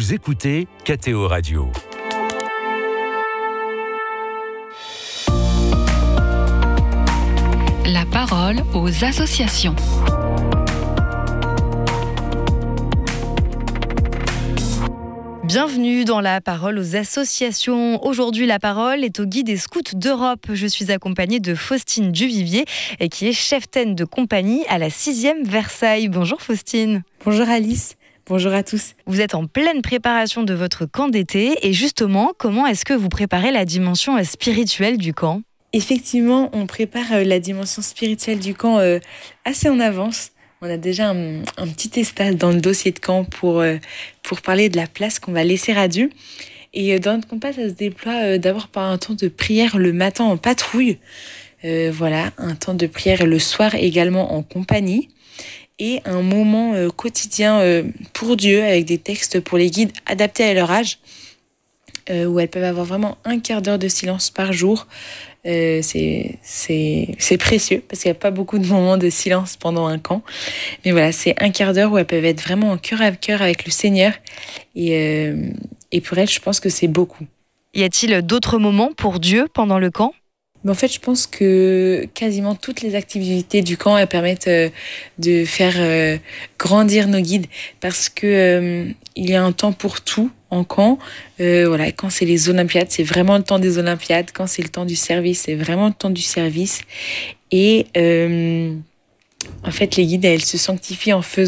Vous écoutez KTO Radio. La parole aux associations. Bienvenue dans la parole aux associations. Aujourd'hui, la parole est au guide des scouts d'Europe. Je suis accompagnée de Faustine Duvivier, qui est cheftaine de compagnie à la 6e Versailles. Bonjour Faustine. Bonjour Alice. Bonjour à tous. Vous êtes en pleine préparation de votre camp d'été. Et justement, comment est-ce que vous préparez la dimension spirituelle du camp ? Effectivement, on prépare la dimension spirituelle du camp assez en avance. On a déjà un petit espace dans le dossier de camp pour parler de la place qu'on va laisser à Dieu. Et dans notre compas, ça se déploie d'abord par un temps de prière le matin en patrouille. Voilà, un temps de prière le soir également en compagnie. Et un moment quotidien pour Dieu avec des textes pour les guides adaptés à leur âge. Où elles peuvent avoir vraiment un quart d'heure de silence par jour. C'est précieux parce qu'il n'y a pas beaucoup de moments de silence pendant un camp. Mais voilà, c'est un quart d'heure où elles peuvent être vraiment en cœur à cœur avec le Seigneur. Et pour elles, je pense que c'est beaucoup. Y a-t-il d'autres moments pour Dieu pendant le camp ? En fait, je pense que quasiment toutes les activités du camp, elles permettent de faire grandir nos guides parce que il y a un temps pour tout en camp. Voilà, quand c'est les Olympiades, c'est vraiment le temps des Olympiades. Quand c'est le temps du service, c'est vraiment le temps du service. Et en fait, les guides, elles se sanctifient en faisant